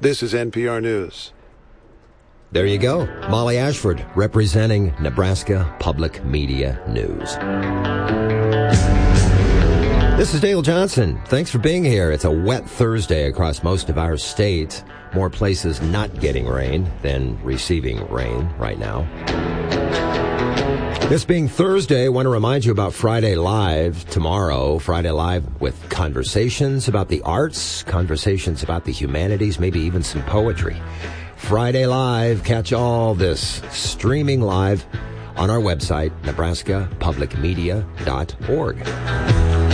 This is NPR News. There you go. Molly Ashford representing Nebraska Public Media News. This is Dale Johnson. Thanks for being here. It's a wet Thursday across most of our state. More places not getting rain than receiving rain right now. This being Thursday, I want to remind you about Friday Live tomorrow. Friday Live with conversations about the arts, conversations about the humanities, maybe even some poetry. Friday Live, catch all this streaming live on our website, nebraskapublicmedia.org.